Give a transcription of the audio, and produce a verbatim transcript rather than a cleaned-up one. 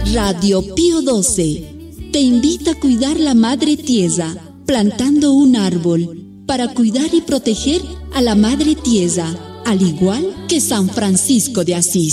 Radio Pío doce te invita a cuidar la madre tierra, plantando un árbol para cuidar y proteger a la madre tierra, al igual que San Francisco de Asís.